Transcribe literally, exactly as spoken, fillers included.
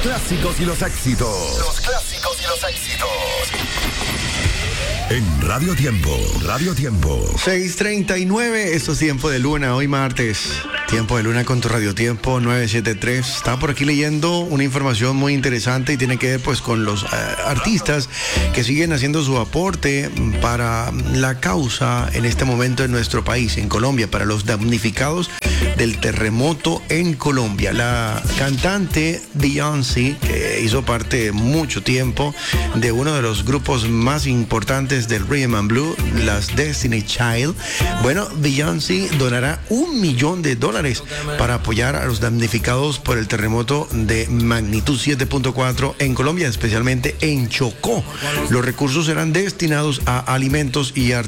clásicos y los éxitos. Los clásicos y los éxitos. En Radio Tiempo, Radio Tiempo. seis treinta y nueve, esto es Tiempo de Luna, hoy martes. Tiempo de Luna con tu Radio Tiempo nueve setenta y tres. Estaba por aquí leyendo una información muy interesante y tiene que ver pues con los uh, artistas que siguen haciendo su aporte para la causa en este momento en nuestro país, en Colombia, para los damnificados del terremoto en Colombia. La cantante Beyoncé, que hizo parte mucho tiempo de uno de los grupos más importantes del Rhythm and Blues, las Destiny Child. Bueno, Beyoncé donará un millón de dólares para apoyar a los damnificados por el terremoto de magnitud siete punto cuatro en Colombia, especialmente en Chocó. Los recursos serán destinados a alimentos y